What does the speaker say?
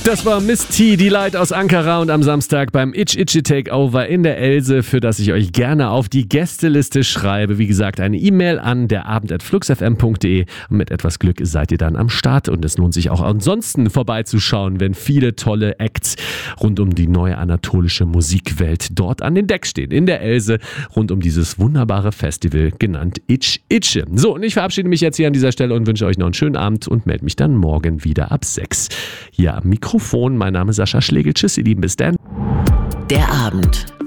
Das war Miss T, die Light aus Ankara und am Samstag beim Itchy Takeover in der Else, für das ich euch gerne auf die Gästeliste schreibe. Wie gesagt, eine E-Mail an derabend@fluxfm.de und mit etwas Glück seid ihr dann am Start und es lohnt sich auch ansonsten vorbeizuschauen, wenn viele tolle Acts rund um die neue anatolische Musikwelt dort an den Decks stehen. In der Else rund um dieses wunderbare Festival genannt Itchy. So, und ich verabschiede mich jetzt hier an dieser Stelle und wünsche euch noch einen schönen Abend und melde mich dann morgen wieder ab 6. Ja, Mikrofon, mein Name ist Sascha Schlegel. Tschüss, ihr Lieben, bis dann. Der Abend.